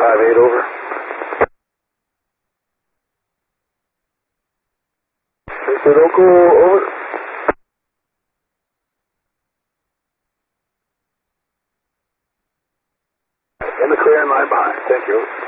5-8, over. Sudoku, over. In the clear and line behind. Thank you.